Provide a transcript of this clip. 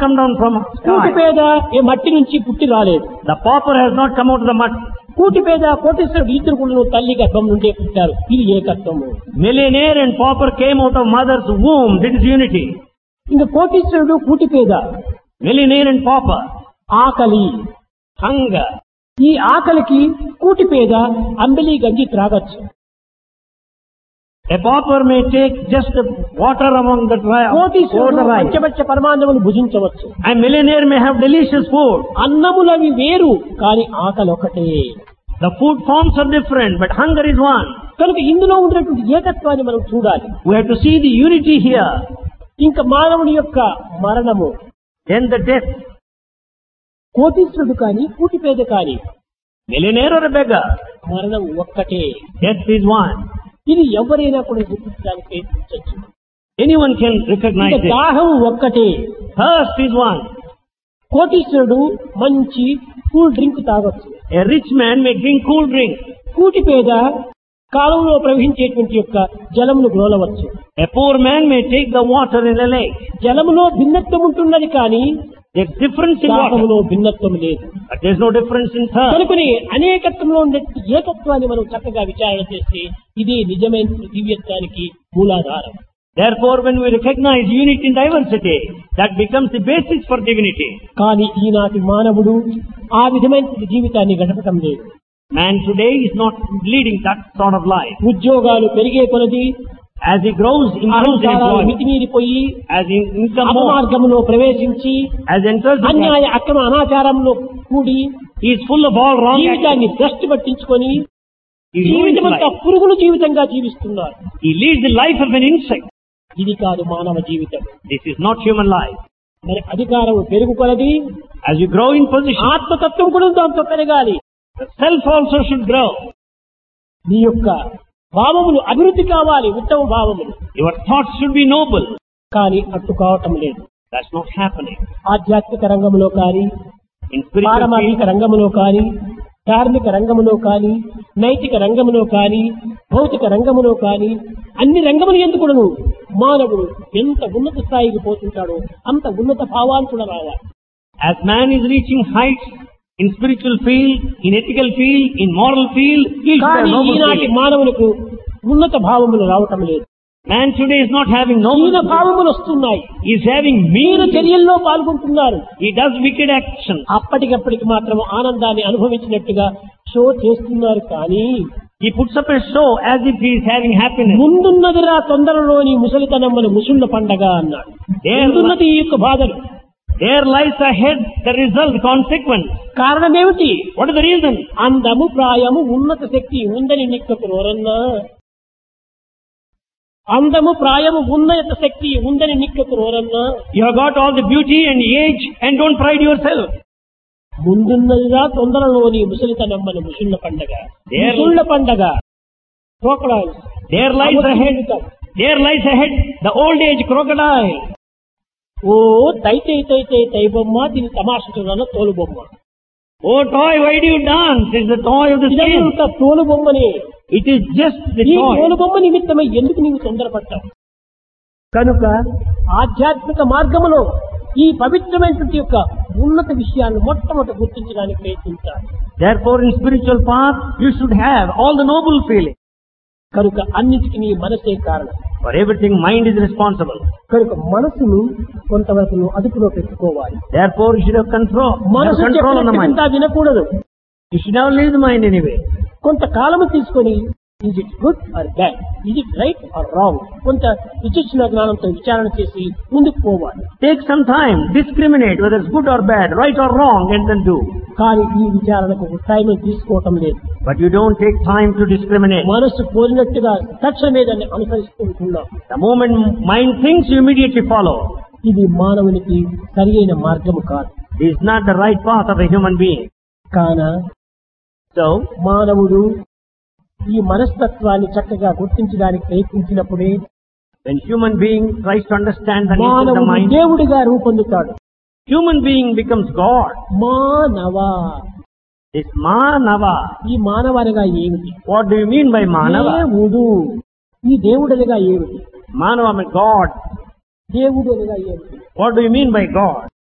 come down from Kooti sky. పేద ఏ మట్టి నుంచి పుట్టి రాలేదు. The pauper has not come out of the mud. కూటి పేద కోటీశ్వరుడు ఇద్దరు కూడా తల్లి గర్భం నుండే పుట్టారు. ఇది ఏకత్వము. Millionaire and pauper came out of mother's womb. This is unity. ఇంకా కోటీశ్వరుడు కూటి పేద Millionaire and pauper. ఆకలి. Hunger. ఈ ఆకలికి కూటి పేద అంబలి గంజి త్రాగొచ్చు. A pauper may take just water among the dry కోటీశ్వరుడు rice. పంచపక్ష పరమాన్నములు భుజించవచ్చు. And millionaire may have delicious food. అన్నములవి వేరు కానీ ఆకలి ఒకటే. The food forms are different, but hunger is one. కనుక ఇందులో ఉన్నటువంటి ఏకత్వాన్ని మనం చూడాలి. We have to see the unity here. ఇంకా మానవుని యొక్క మరణము, Then the death. కోటీశ్వరుడు కానీ కూటి పేద కానీ Millionaire or a beggar, మరణం ఒక్కటే. death is one. ఇది ఎవరైనా కూడా గుర్తించడానికి ప్రయత్నించవచ్చు. Anyone can recognize ఇంకా it. దాహం ఒక్కటే. Thirst is one. కోటీశ్వరుడు మంచి కూల్ డ్రింక్ తాగొచ్చు. A rich man may drink cool drink. కూటి పేద కాలంలో ప్రవహించేటువంటి యొక్క జలమును గ్రోలవచ్చు. A poor man may take the water in a lake. జలములో భిన్నత్వం ఉంటున్నది కానీ There's difference in water, దాహములో భిన్నత్వం లేదు. but there's no difference in thirst. కనుకని అనేకత్వంలో ఉండే ఏకత్వాన్ని మనం చక్కగా విచారణ చేస్తే ఇది నిజమైన దివ్యత్వానికి మూలాధారం. Therefore, when we recognize unity in diversity, that becomes the basis for divinity. కానీ ఈనాటి మానవుడు ఆ విధమైన జీవితాన్ని గడపటం లేదు. Man today is not leading that sort of life. ఉద్యోగాలు పెరిగే కొలది As he grows, improves in అహంకారాలు employment. మితిమీరిపోయి As he income more, అపమార్గంలో ప్రవేశించి as enters the అన్యాయ అక్రమ అనాచారంలో కూడి he is full of all wrong జీవితాన్ని actions. భ్రష్టు పట్టించుకొని He ruins జీవితమంతా life. పురుగుల జీవితంగా జీవిస్తున్నారు. He leads the life of an insect. ఇది కాదు మానవ జీవితం. This is not human life. మరి అధికారం పెరుగు కొలది As you grow in position, ఆత్మతత్వం కూడా దాంతో పెరగాలి. the self also should grow. నీ యొక్క భావములు అభివృద్ధి కావాలి, ఉత్తమ భావములు. Your thoughts should be noble. కానీ అట్టు కావటం లేదు. That's not happening. ఆధ్యాత్మిక రంగంలో కానీ In spiritual పారమార్థిక field, రంగంలో కానీ ధార్మిక రంగంలో కానీ నైతిక రంగంలో కానీ భౌతిక రంగంలో కానీ అన్ని రంగములు ఎందుకును మానవుడు ఎంత ఉన్నత స్థాయికి పోతుంటాడో అంత ఉన్నత భావాలు కూడా రావాలి. as man is reaching heights in spiritual field, in ethical field, in moral field, he should have కానీ noble ఈనాటి feeling. మానవులకు ఉన్నత భావములు రావటం లేదు. Man today is not having హీన noble feeling. భావములు వస్తున్నాయి. He is having హీన mean. చర్యల్లో పాల్గొంటున్నారు. He does wicked actions. అప్పటికప్పటికి మాత్రం ఆనందాన్ని అనుభవించినట్టుగా షో చేస్తున్నారు. కానీ He puts up a show as if he is having happiness. ముందున్నదిరా తొందరలోని ముసలితనమ్మను ముసుళ్ళ పండగ అన్నాడు. ముందున్నది ఈ యొక్క బాధలు. There lies ahead the result, the consequence. కారణమేమిటి? What is the reason? అందము ప్రాయము ఉన్నత శక్తి ఉందని నిక్కకు రోరన్నా. అందము ప్రాయము ఉన్నత శక్తి ఉందని నిక్కకు రోరన్నా. You have got all the beauty and age and don't pride yourself. ముందున్నదిరా తొందరలోని ముసలితనమ్మను ముసుళ్ళ పండగ. There- ముసుళ్ళ పండగ. crocodiles. There lies ahead the old age crocodile. ఓ తైతై తైతై తై బొమ్మ దీని తమాషా తోలు బొమ్మ. Oh toy, why do you dance? It's the toy of the skin. ఇదంతా తోలు బొమ్మని. It is just the ఈ toy. తోలు బొమ్మ నిమిత్తమై ఎందుకు నీవు తొందరపడ్డావు? కనుక ఆధ్యాత్మిక మార్గములో ఈ పవిత్రమైనటువంటి యొక్క ఉన్నత విషయాలను మొట్టమొదట గుర్తించడానికి ప్రయత్నించాలి. Therefore, in spiritual path, you should have all the noble feelings. కనుక అన్నిటికీ నీ మనసే కారణం. For everything, mind is responsible. కనుక మనసును కొంతవరకు నువ్వు అదుపులో పెట్టుకోవాలి. Therefore, you should have control. మనసు Have control on the mind. చెప్పినట్టు వినకూడదు. You should never leave the mind anyway. కొంతకాలము తీసుకొని is it good or bad, is it right are wrong, కొంత విచక్షణ జ్ఞానంతో విచారణ చేసి ముందుకు పోవాలి. Take some time, discriminate whether it's good or bad, right or wrong, and then do. కానీ ఈ విచారణకు టైం తీసుకోవటం లేదు. But you don't take time to discriminate. మనసు కోరినట్టుగా తక్షణమే దాన్ని అనుసరిస్తుంటున్నాం. The moment mind thinks, you immediately follow. ఇది మానవునికి సరి అయిన మార్గము కాదు. It is not the right path of a human being. కాన So, మానవుడు ఈ మనస్తత్వాన్ని చక్కగా గుర్తించడానికి ప్రయత్నించినప్పుడే when human being tries to understand the nature of the మానవుడు mind, దేవుడిగా రూపొందుతాడు. human being becomes God. మానవ. This Manava. ఈ మానవ అనగా ఏమిటి? What do you mean by Manava? దేవుడు. ఈ దేవుడు అనగా ఏమిటి? Manava means God. దేవుడు అనగా ఏమిటి? What do you mean by God?